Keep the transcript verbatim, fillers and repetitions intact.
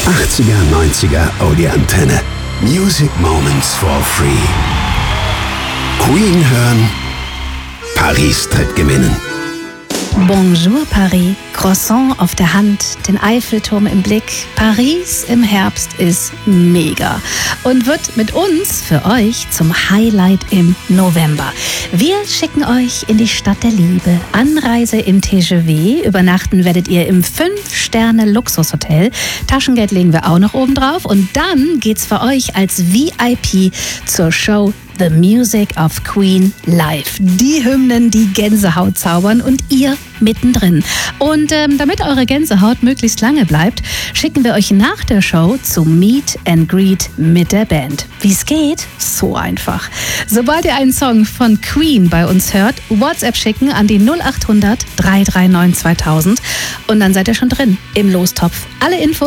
achtziger, neunziger Audio Antenne. Music Moments for Free. Queen hören, Paris tritt gewinnen. Bonjour Paris, Croissant auf der Hand, den Eiffelturm im Blick. Paris im Herbst ist mega und wird mit uns für euch zum Highlight im November. Wir schicken euch in die Stadt der Liebe. Anreise im T G V. Übernachten werdet ihr im fünf Sterne Luxushotel. Taschengeld legen wir auch noch oben drauf. Und dann geht's für euch als V I P zur Show The Music of Queen live. Die Hymnen, die Gänsehaut zaubern und ihr mittendrin. Und ähm, damit eure Gänsehaut möglichst lange bleibt, schicken wir euch nach der Show zum Meet and Greet mit der Band. Wie es geht? So einfach. Sobald ihr einen Song von Queen bei uns hört, WhatsApp schicken an die null acht hundert, drei drei neun zweitausend und dann seid ihr schon drin im Lostopf. Alle Infos